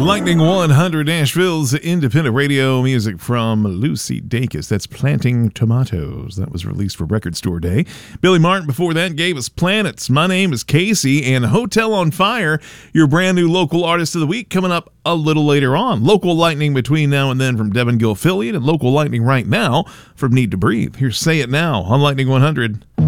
Lightning 100, Nashville's independent radio music from Lucy Dacus. That's Planting Tomatoes. That was released for Record Store Day. Billy Martin before that gave us Planets. My name is Casey, and Hotel on Fire, your brand new local artist of the week, coming up a little later on. Local lightning between now and then from Devin Gilfillian, and local lightning right now from Need to Breathe. Here's Say It Now on Lightning 100.